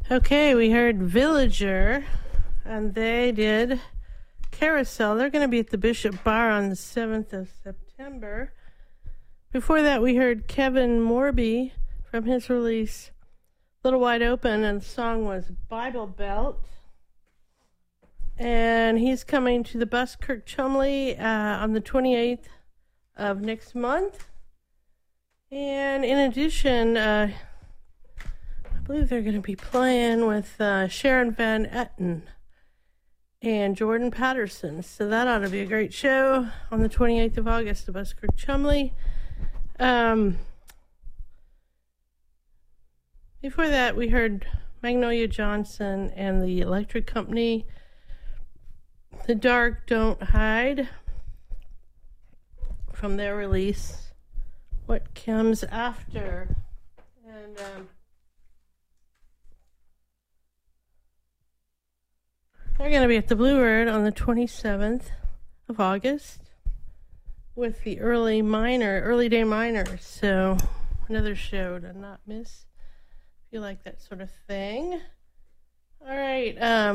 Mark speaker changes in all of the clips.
Speaker 1: Okay, we heard Villager, and they did Carousel. They're going to be at the Bishop Bar on the 7th of September. Before that, we heard Kevin Morby from his release Little Wide Open, and the song was Bible Belt. And he's coming to the Buskirk Chumley on the 28th of next month. And in addition, I believe they're going to be playing with Sharon Van Etten and Jordan Patterson. So that ought to be a great show on the 28th of August at Buskirk Chumley. Before that, we heard Magnolia Johnson and the Electric Company, The Dark Don't Hide, from their release, What Comes After. And they're going to be at the Blue Bird on the 27th of August with the Early Day Miners. So another show to not miss if you like that sort of thing. All right,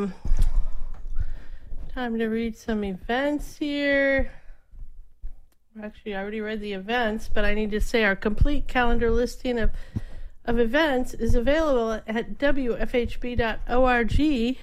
Speaker 1: time to read some events here. Actually, I already read the events, but I need to say our complete calendar listing of events is available at wfhb.org.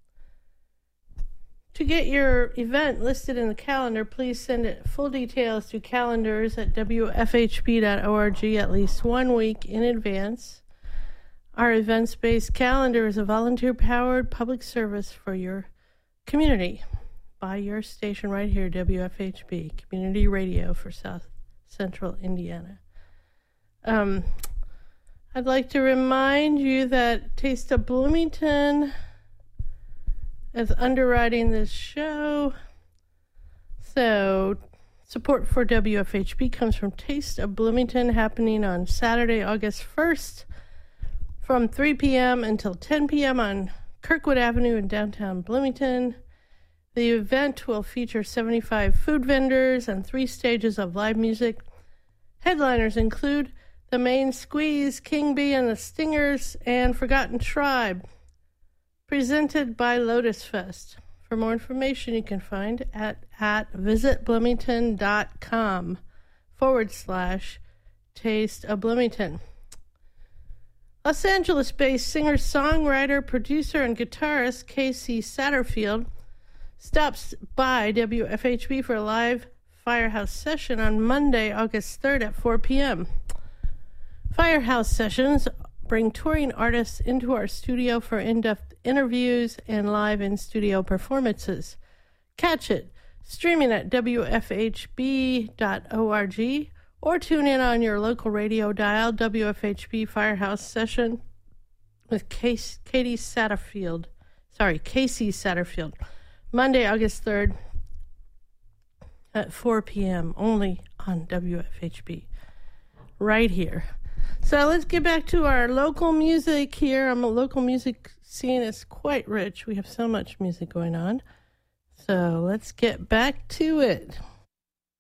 Speaker 1: To get your event listed in the calendar, please send it full details to calendars@wfhb.org at least 1 week in advance. Our events-based calendar is a volunteer-powered public service for your community by your station right here, WFHB, Community Radio for South Central Indiana. I'd like to remind you that Taste of Bloomington is underwriting this show. So support for WFHB comes from Taste of Bloomington, happening on Saturday, August 1st from 3 p.m. until 10 p.m. on Kirkwood Avenue in downtown Bloomington. The event will feature 75 food vendors and 3 stages of live music. Headliners include The Main Squeeze, King Bee and the Stingers, and Forgotten Tribe, presented by Lotus Fest. For more information, you can find at visitbloomington.com/Taste of Bloomington. Los Angeles-based singer-songwriter, producer, and guitarist Casey Satterfield stops by WFHB for a live Firehouse session on Monday, August 3rd at 4 p.m. Firehouse sessions bring touring artists into our studio for in-depth interviews and live in-studio performances. Catch it streaming at WFHB.org or tune in on your local radio dial. WFHB Firehouse session with Casey Satterfield. Monday, August 3rd at 4 p.m. only on WFHB right here. So let's get back to our local music here. Our local music scene is quite rich. We have so much music going on. So let's get back to it.